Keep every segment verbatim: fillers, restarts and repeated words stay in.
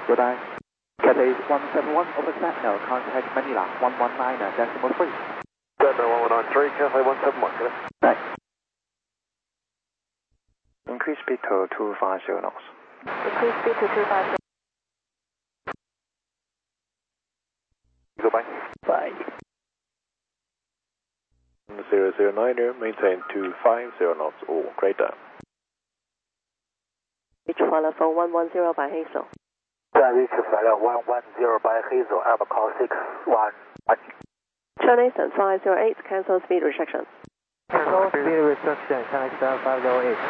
Good day. Cathay one seven one over Sentinel, contact Manila one one nine decimal three. Sentinel one one nine three, Cathay one seven one, good day. Thanks. Increase speed to two five zero knots. Increase speed to two five zero. Goodbye. Bye. zero zero niner, maintain two five zero knots or greater. Reach follow for one one zero by Hazel. Reach follow one one zero by Hazel, Alpha call six one. China Eastern five zero eight, cancel speed restriction. Cancel speed restriction, China Eastern five zero eight.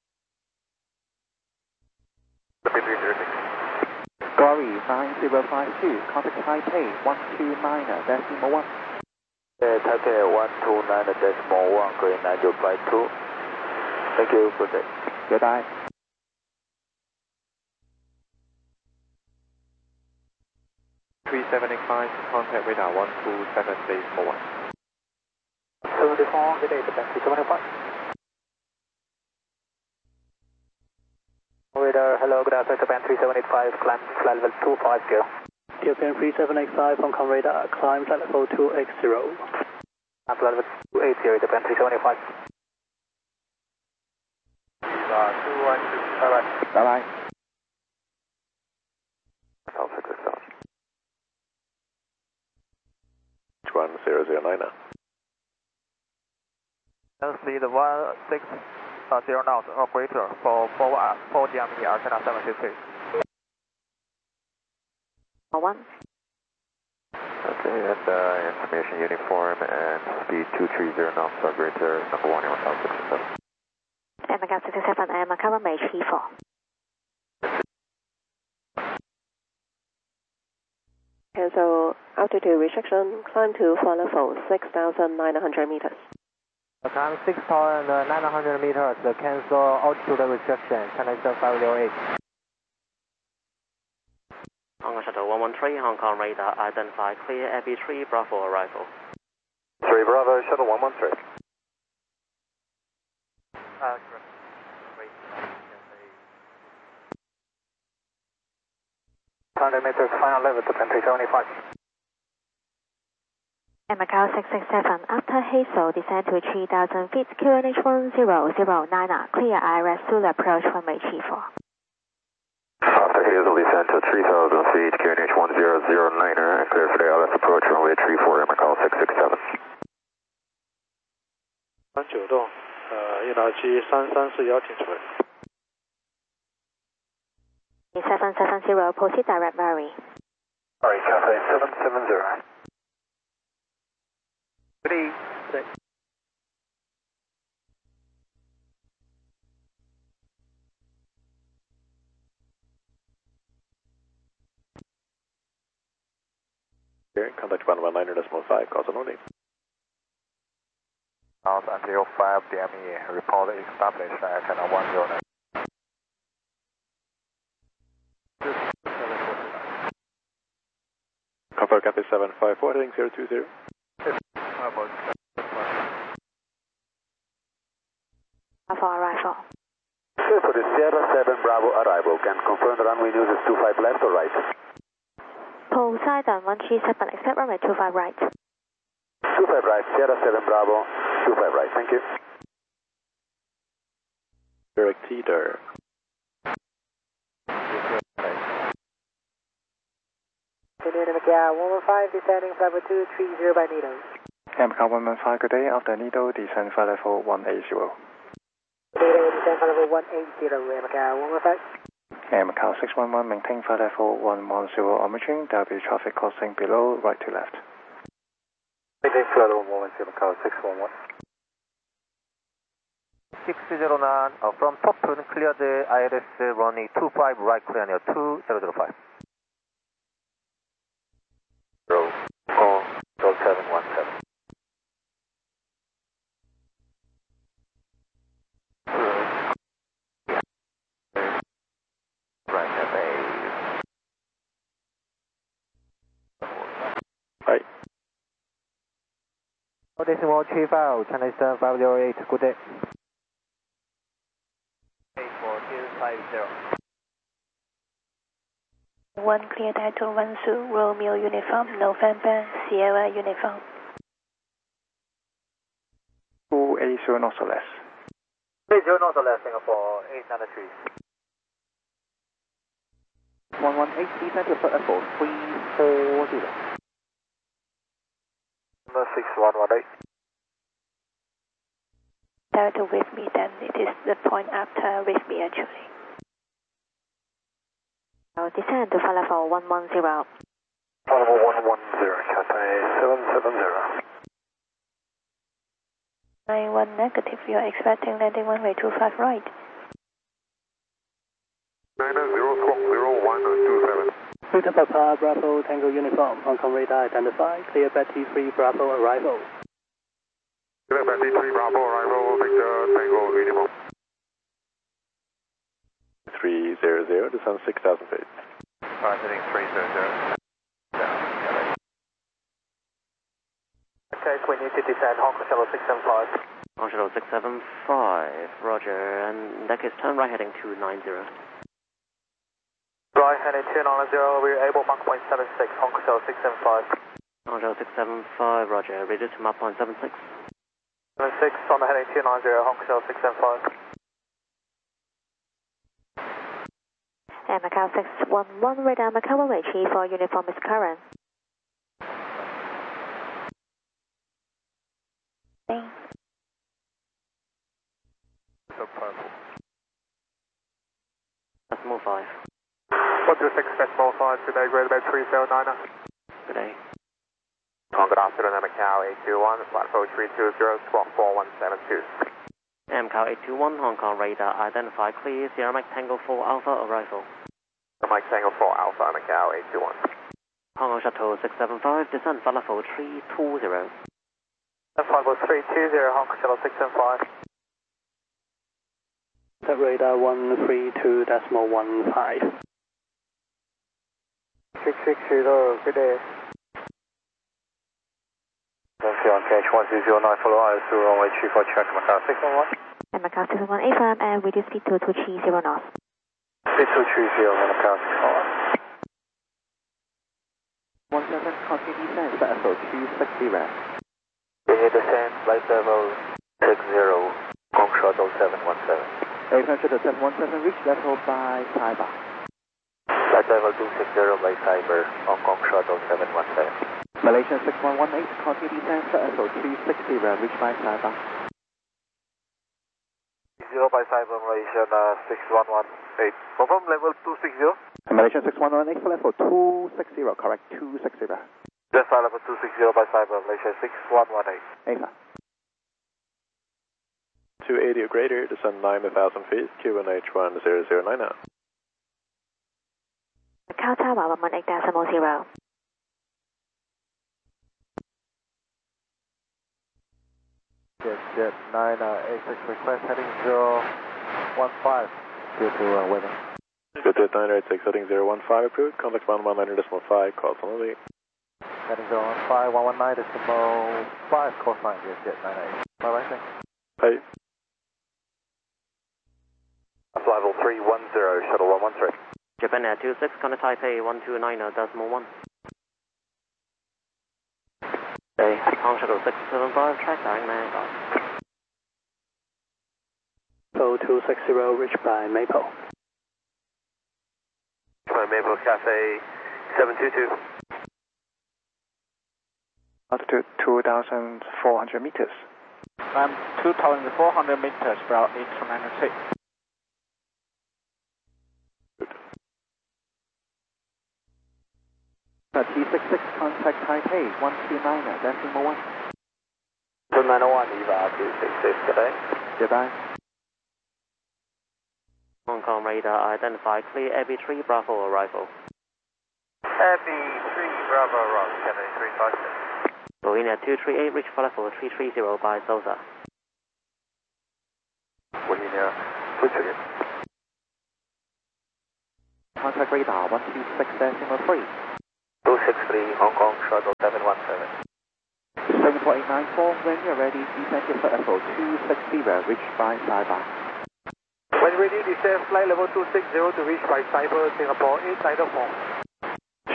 Glory nine zero five two, contact Taipei one two nine decimal one. Taipei one two nine decimal one, green nine zero five two. Thank you, good day. Good day. three seven eight five, contact radar one two seven decimal one. seventy-four, good day, three seven eight five. Radar, hello, good afternoon, Japan three seven eight five, climb flight level two five zero. Japan three seven eight five, Hong Kong radar, climb flight level two eight zero. Climb flight level two eight zero, Japan three seven eight five. Uh, two one two, bye bye. Bye bye. Alpha good start. one zero zero niner. Speed one six zero knots, operator for four four G M E, Arcana seven six six. One. Okay, and uh, information uniform and speed two three zero knots or greater, number one, Macau six seven. And Macau six seven, and Macau runway three four. Cancel altitude restriction, climb to flight level six thousand nine hundred meters. Climb six thousand nine hundred meters, cancel altitude restriction, China Eastern five zero eight. Hong Kong Shuttle one one three, Hong Kong radar, identify clear, F B three, Bravo arrival. three Bravo, Shuttle one one three. Uh, one hundred meters, final level, Japan three seven eight five. And Macau six six seven, after Hazel, descend to three thousand feet, Q N H one zero zero nine, clear I R S to approach runway three four. After Hazel, descend to three thousand feet, Q N H one zero zero nine, and clear for the I R S approach runway three four, Macau six six seven. 三九栋，呃，一脑机三三四幺停出来。 seven seven zero, proceed direct Mary. Sorry, Cathay seven seven zero. Three. Here, contact one one nine decimal five, cause only. Out until five D M E, report established at channel one zero nine. Confirm Cathay seven five four, heading zero two zero. For arrival. Sir, for the Sierra seven Bravo arrival, can confirm the runway news is two five left or right? Poseidon one three seven, accept runway two five right. two five right, Sierra seven Bravo, two five right, thank you. Direct Teeter. Macau one one five, descending flight level two three zero by Needle. Macau one one five, good day, after Nido, descend flight level one eight zero. Good day, descend flight level one eight zero, Macau one one five. Macau six one one, maintain flight level one one zero orbiting, there will be traffic crossing below, right to left. Maintain flight level one one zero, Macau six one one. six zero nine, uh, from top turn, clear the I R S runway two five right, clear near two zero zero five. Roll. Call. Call seven one seven. Right, Cathay. Right. Decimal three five, China Eastern five zero eight, good day. eight four two five zero. one, clear title one Zulu, Romeo uniform, November, Sierra uniform. two eighty knots or less. eighty knots or less, Singapore, eight ninety-three. one one eight, descend to flight level three forty. Number six one one eight. Delta with me, then it is the point after with me actually. So descend to flight level one one zero. Flight level one one zero, Cathay seven seven zero. nine one negative, you are expecting landing runway two five right. nine zero squawk zero one two seven. Victor Papa, Bravo, Tango uniform, Hong Kong radar identified, clear Betty three Bravo arrival. Clear Betty three Bravo arrival, Victor Tango uniform. three zero zero, descend six thousand feet. Alright, heading three zero zero. Yeah, okay, we need to descend Hong Kong Shuttle six seven five. Hong Kong Shuttle six seven five, roger, and in that case turn right heading two nine zero. Right, heading two nine zero, we're able Mach point seven six, Hong Kong Shuttle six seven five. Hong Kong Shuttle six seven five, roger, reduce to Mach point seven six. seven six on the heading two nine zero, Hong Kong Shuttle six seven five. And Macau six one one, radar Macau runway three four, uniform is current. Thanks. So purple. Decimal five. one two six decimal five, today grade about three zero nine. Good day. Good afternoon, Macau eight two one, flight level three two zero, squawk four one seven two. Macau eight two one, Hong Kong radar identify clear, Sierra Mike Tango four Alpha arrival. Mike Tango four Alpha, Macau eight two one. Hong Kong Shuttle six seven five, descend flight level three two zero. Flight level three two zero, Hong Kong Shuttle six seven five. The radar one three two decimal one five. six six zero, good day. Thank you on K H one two zero nine, follow I through runway three four, check Macau six one one. And Macau six one one A firm and reduce speed to two three zero knots. six two three zero, Macau six one one. one seven, continue descend, flight level two six zero. We need to descend flight level six zero, Hong Kong Shuttle seven one seven. Aircraft Shuttle seven one seven, reach level by Taiba. Flight level two six zero by Cyber, Hong Kong Shuttle seven one seven. Malaysia six one one eight, continue descend, flight level two six zero, reach by Taiba. zero by Cyber, Malaysia uh, six one one eight. Confirm level two six zero? Malaysia six one one eight, flight level two six zero, correct, two six zero. Just flight level two six zero by Cyber, Malaysia six one one eight. Ava. two eighty or greater, descend nine thousand feet, Q N H one zero zero nine now. Macau Tower one one eight decimal zero. Jet, jet nine eight six, request heading zero one five, due to uh, weather. Good jet nine eight six, heading zero one five approved, contact one one nine decimal five, call only. Heading zero one five, one one nine decimal five, course line, yes, jet nine eight. Bye bye, thanks. Hey. Flight level three one zero, shuttle one one three. Japan Air two six, contact Taipei one two nine decimal one. Hey, Hong Kong Shuttle six seven five, track dying man. Maple two six zero, reached by Maple. By Maple Cathay seven two two. Altitude two thousand four hundred meters. I'm two thousand four hundred meters, Brown eight nine six. T six six, contact Taipei one two nine, decimal one. two nine one, Eva two six six, today. Goodbye. Hong Kong radar identify clear, Abbey three Bravo arrival. Abbey three Bravo, Rock, Cathay three five six. Boeing two three eight, reach flight level three three zero by Sosa. Boeing, switch again. Contact radar one two six decimal three. two six three, Hong Kong Shuttle seven one seven. seven four eight nine four, when you're ready, descend to flight level two six zero, reach by Cyber. When ready, descend flight level two six zero to reach by Cyber, Singapore eight nine four.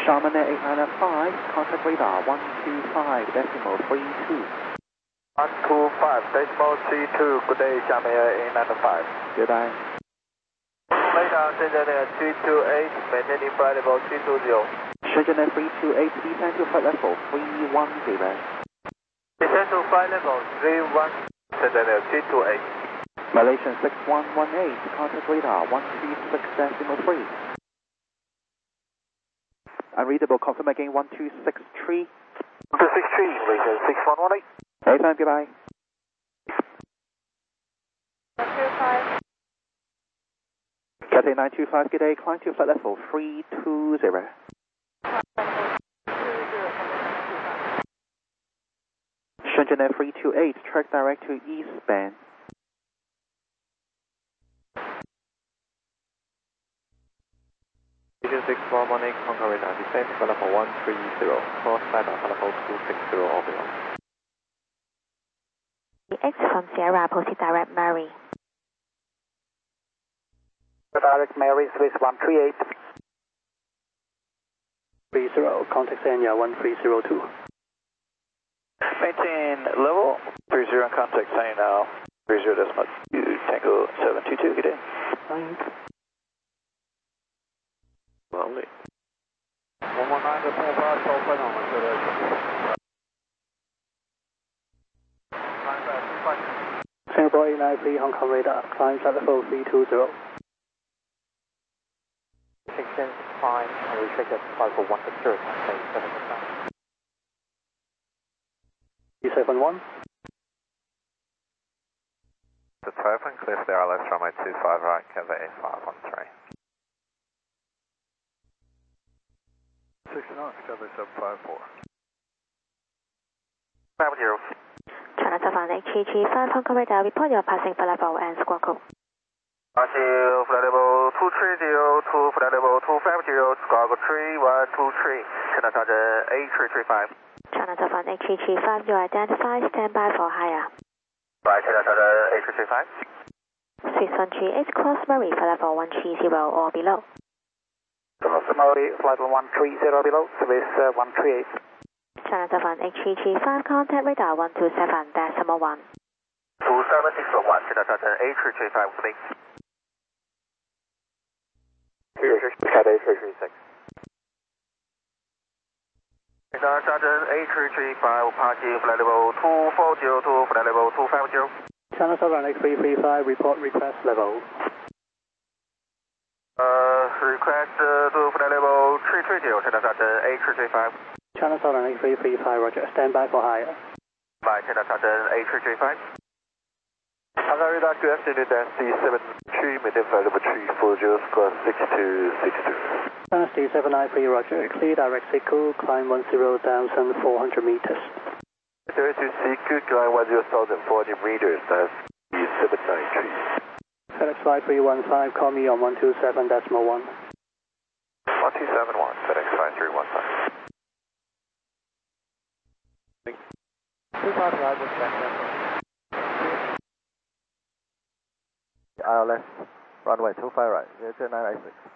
Charman eight nine five, contact radar one two five decimal three two. one two five decimal three two, good day, Charman eight nine five. Goodbye. Radar 现在那个three two eight, maintaining flight level three two zero. Shenzhen three two eight, descend to flight level three one zero. Descend to flight level three one, 现在那个three two eight. Malaysian six one one eight, contact radar one two six decimal three. Unreadable, confirm again one two six three. one two six three, Malaysian six one one eight. Anytime, goodbye. one two five. Cathay nine two five, good day, climb to flight level three two zero. Shenzhen three two eight, track direct to eastbound. six one one eight, Hong Kong radar, descend to level one three zero, cross side of level two six zero or below. X from Sierra, proceed direct Mary. Direct Mary, Swiss one three eight. three zero, contact Sanya one three zero two. Maintain level three zero, contact sign now three zero decimal two, Tango seven two two, good day. Thanks. Lovely. one one nine 的通发超快到我们这里。 Singapore eight nine three, Hong Kong radar, climb flight level three two zero. Section five, and restricted flight for one six zero, seven three seven one. It's open, clear for the R L S runway two five right, Cathay five one three. sixty knots, Cathay seven five four. five zero. China Taifan H G G five, Hong Kong radar, report your passing flight level and squawk code. Passing flight level two three zero, to flight level two five zero, squawk three one two three, China Sergeant eight three three five. China Taifan H G G five, you identify, stand by for higher. Right, China Sergeant eight three three five. six one three eight, cross Murray, flight level one three zero or below. Murray, flight level one three zero below, service uh, one three eight. China Taifan H G G five, contact radar one two seven decimal one. two seven six one, China Sergeant eight three three five, please. Cat eight three three six. China Sergeant eight three three five, passing flight level two four zero to flight level two five zero. China Southern eight three three five, report request level. Uh, request uh, to flight level three three zero, China Sergeant eight three three five. China Southern eight three three five, roger, stand by for higher. By China Sergeant eight three three five. Hong Kong radar, good afternoon, Dynasty seven three, maintain flight level three four zero, squawk six two six two. Dynasty seven nine three, roger, clear direct Siku, climb one zero thousand four hundred meters. Direct to Siku, climb one zero thousand four hundred meters, Dynasty seven nine three. FedEx five three one five, call me on one two seven decimal one. one two seven one, FedEx five three one five. R L S, runway two five right, zero nine nine six.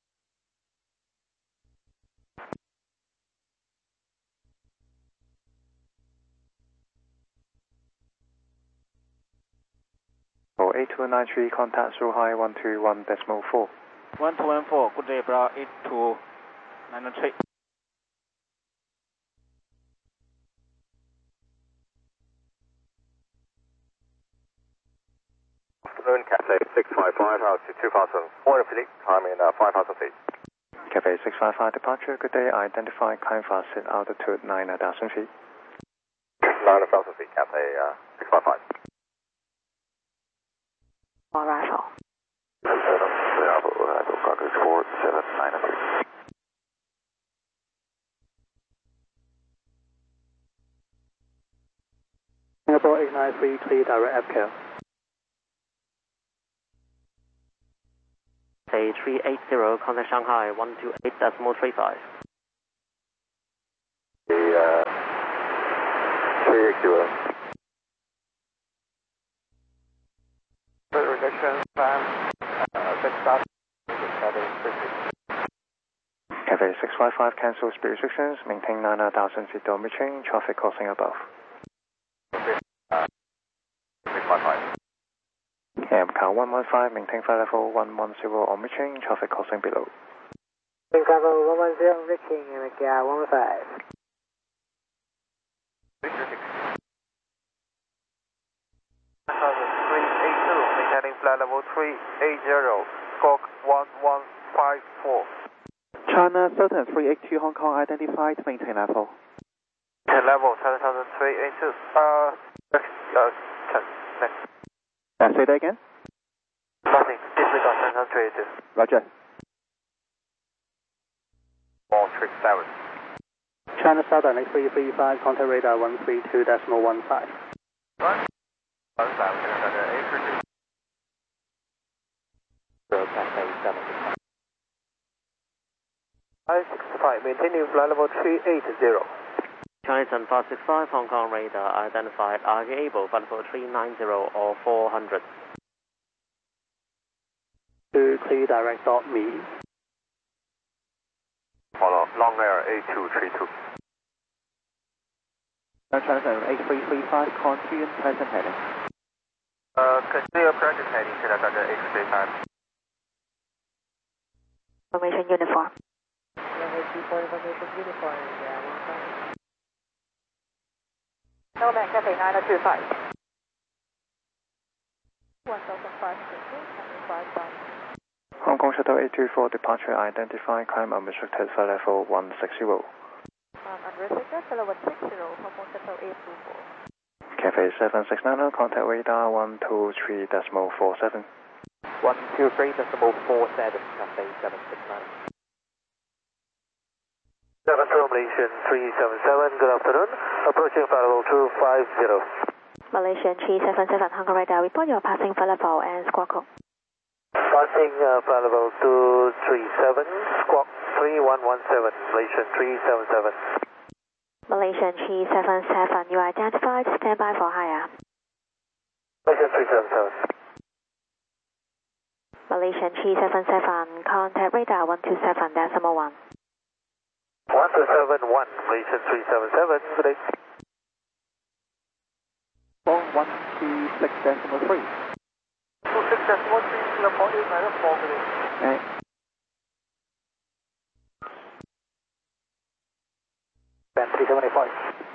For eight two nine three, contact through high one two one decimal four. one two one four, good day, bro, eight two nine three. Afternoon, Cathay six five five, altitude two thousand four hundred feet, climbing uh, five thousand feet. Cathay six five five departure, good day, identify, climb fast at altitude nine thousand feet. nine thousand feet, Cathay uh, six five five. Or rifle. four seven nine three. Singapore eight nine three, clear direct F K L. Say three eight zero, contact Shanghai one two eight decimal three five. The uh, three eight zero. Reduction time, uh, six thousand. Cathay six five five, cancel speed restrictions, maintain nine thousand feet down reaching, traffic crossing above. six five five. M C A one one five, maintain flight level one one zero on reaching, traffic crossing below. Maintain level one one zero reaching, M C A one one five. three eight two, maintaining flight level three eight zero, squawk one one five four. China Southern three eight two Hong Kong identified, maintain level. ten level, seven thousand three eight two. Uh, next, uh, ten, next. Uh, say that again? Nothing, disregard seven thousand three eight two. Roger. Ball trick seven. China Southern eight three three five, contact radar one three two decimal one five. Right. one five, eight three two. Zero, Cathay seven six five. five six five, maintaining flight level three eight zero. Chinese and five six five, Hong Kong radar identified. Are you able flight level three nine zero or four hundred? To clear direct dot me. Follow, long air eight two three two. China Southern eight three three five, continue present heading. Uh, continue present heading,现在大概eight three five. Information uniform. Information uniform, yeah, one five. Nomad Cathay nine two five. one thousand five hundred, five thousand. Hong Kong Shuttle eight two four, departure identified, climb unrestricted, flight level one sixty. Um, unrestricted, flight level six zero, Hong Kong Shuttle eight two four. Cathay seven six nine, contact radar one two three decimal four seven. one two three decimal four seven, Cathay seven six nine. seven two Malaysian three seven seven, good afternoon. Approaching flight level two five zero. Malaysian three seven seven, Hong Kong radar, report your passing flight level and squawk code. Passing uh, flight level two three seven, squawk three one one seven, Malaysian three seven seven. Malaysian three seven seven, you are identified, stand by for higher. Malaysian three seven seven. Malaysian three seven seven, contact radar one two seven decimal one. one two seven one, Malaysian three seven seven, good day. Phone one two six decimal three. two six decimal three, Singapore eight nine four, good day. Okay. Band three seven eight five.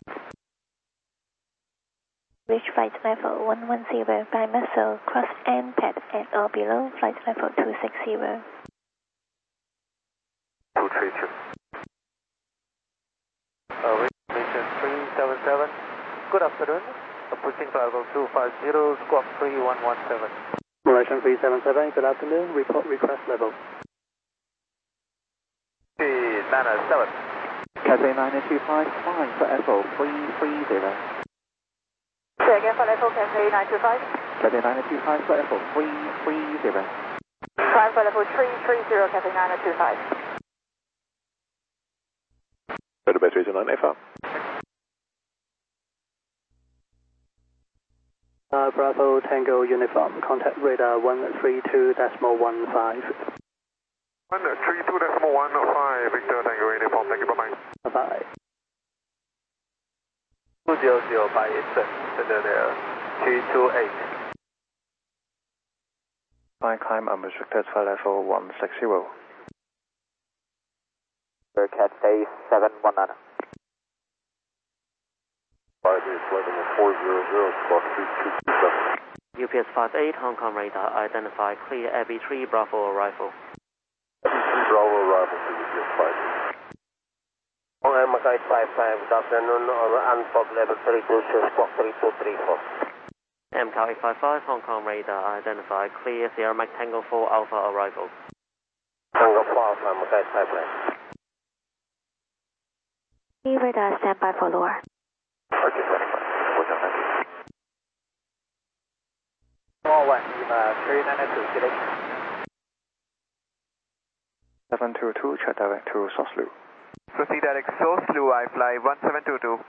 Reach flight level one one zero by muscle, cross and pad at or below flight level two six zero. two three two. Uh, Malaysian three seven seven, good afternoon. Approaching flight level two five zero, squawk three one one seven. Malaysian three seven seven, good afternoon. Report request level. three nine seven. Cathay nine two five, climb for F O three three zero. Say again, flight level Cathay nine two five. Cathay nine two five for F O three three zero. Climb flight level three three zero, Cathay nine two five. Better base region nine eight five. Uh, Bravo Tango Uniform, contact radar one three two decimal one five. one three two decimal one five, Victor Tango Uniform, thank you, bye-bye. Bye-bye. two zero zero by Eastern, center there, three two eight. By climb unrestricted, flight level one sixty. Cathay seven one nine. Five is flight level four zero zero, squawk three two two seven. U P S five eight, Hong Kong radar identified, clear Abbey three Bravo arrival. Abbey three Bravo arrival to U P S five eight. On M K five five, good afternoon, on Anfog level three two six, squawk three two three four. M K eight five five, Hong Kong radar identified, clear Sierra Mike Tango four Alpha arrival. Tango four Alpha, M K five five. Radar stand by for lower. Arctic twenty-five, four seven nine two. four one, three nine two, good day. seven two two, check direct to Soslu. Proceed direct Soslu, I fly one seven two two.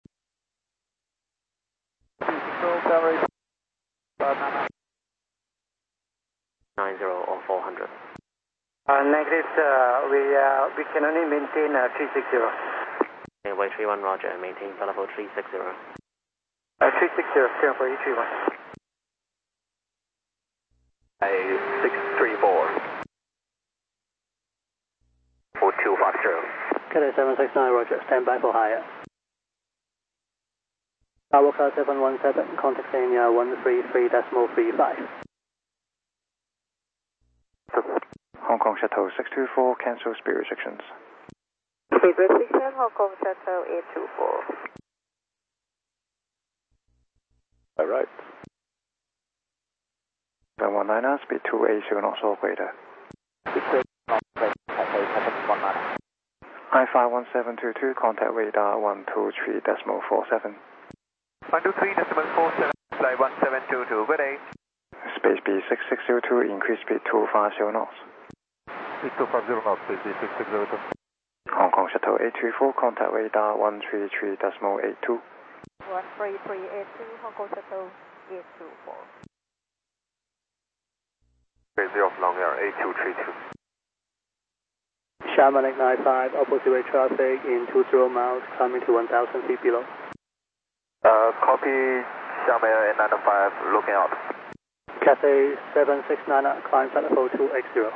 nine zero or four hundred. Uh, negative, uh, we, uh, we can only maintain uh, three sixty. Runway three one, roger, maintain flight level three sixty. Uh, three sixty, clear for E three one. A six three four. four two five zero. Cathay seven six nine, roger, stand by for higher. Tower car seven one seven, contacting uh, one three three decimal three five. Hong Kong Shuttle six two four, cancel speed restrictions. Speed restriction, Hong Kong Shuttle eight two four. By right. seven one nine, speed two eighty knots or greater. I five one seven two two, contact radar one two three decimal four seven. one two three decimal four seven, flight one seven two two, good day. Space B six six zero two, increase speed two five zero knots. Speed two five zero knots, space B six six zero two. Hong Kong Shuttle eight three four, contact radar one three three decimal eight two. one three three eight two, Hong Kong Shuttle eight two four. Space zero long air eight two three two. Shamanic nine five, opposite way traffic in two zero miles, climbing to one thousand feet below. Uh, copy, Xiamen nine five, looking out. Cathay seven six nine, climb flight level two eight zero.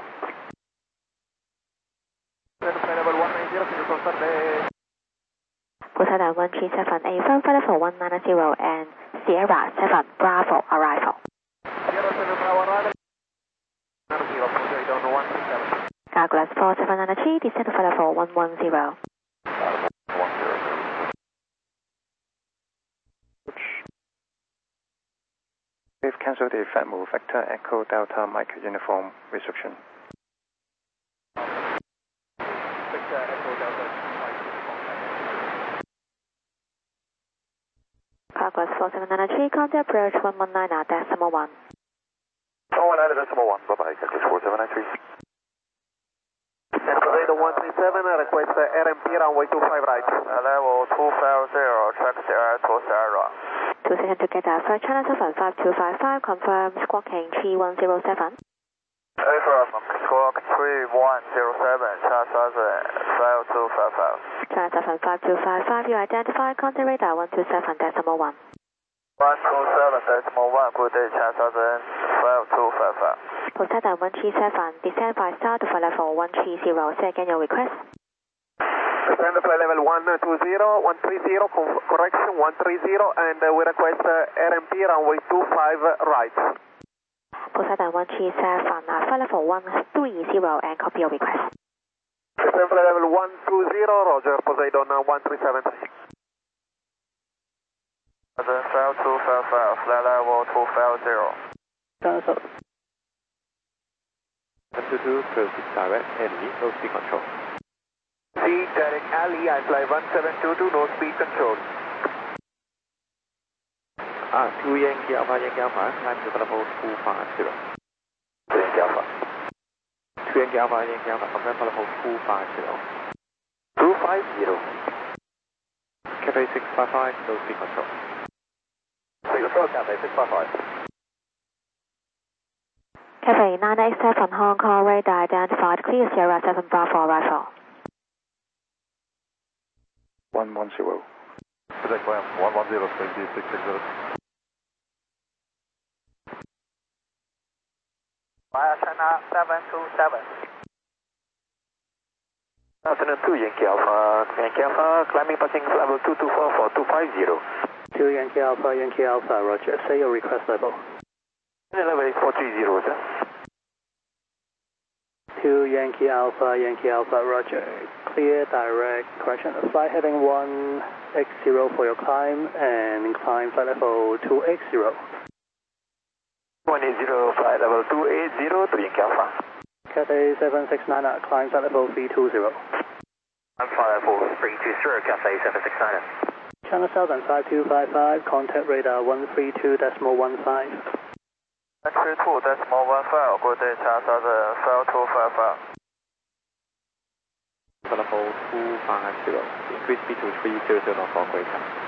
Flight level one nine zero, can you confirm the... Poseidon one three seven, a firm flight level one nine zero and Sierra seven Bravo arrival. Sierra seven Bravo arrival. zero, Poseidon one three seven. Calculus four seven nine three, descend to flight level one one zero. We've cancelled the effect move vector Echo Delta Mike uniform restriction. Vector Echo Delta Mike uniform. Calculus four seven nine three, contact approach one one nine decimal one. one one nine decimal one, bye bye, Calculus four seven nine three. Poseidon one three seven, request R M P runway two five right. Level two five zero, track Sierra to Sierra. Two seconds to get out for China seven five two five five, confirm squawking three one zero seven. Affirm, squawk three one zero seven, China seven five two five five. China seven five two five five, you identify contact radar one two seven decimal one. one two seven decimal one, good day, China seven five two five five. Poseidon one three seven, descend by start for level one three zero. Say again your request. Descend flight level one two zero, one three zero, correction one three zero, and uh, we request uh, R M P runway two five right. Poseidon one three seven, uh, flight level one three zero and copy your request. Descend flight level one two zero, roger, Poseidon uh, one three seven. five two five five, flight level two five zero. Cancel. one two two, proceed direct, enemy, no speed control. C direct alley, I fly one seven two two, no speed control. Ah, two Yankee Alpha, Yankee Alpha, climb to level two five zero. two Yankee Alpha. two Yankee Alpha, Yankee Alpha, confirm for level two five zero. two five zero. Cathay six five five, no speed control. Speed control, Cathay six five five. Cathay nine eight seven, Hong Kong radar identified, clear Sierra seven Bravo arrival. one one zero. Protect one one zero, space B six six zero. Via China seven two seven. Afternoon two Yankee Alpha, Yankee Alpha, climbing passing level two two four for two five zero. two Yankee Alpha, Yankee Alpha, roger. Say your request level. Level eight four three zero, sir. two Yankee Alpha, Yankee Alpha, roger. Clear direct, correction. Flight heading one eight zero for your climb and climb flight level two eight zero. one eight zero, flight level two eight zero, three Yankee Alpha. Cathay seven six nine, climb flight level three two zero. Alpha level three two zero, Cathay seven six nine. China Southern five two five five, contact radar one three two decimal one five. one three two decimal one five, good day, China Southern five two five five. For level two five zero, increase speed to three zero zero knots or greater.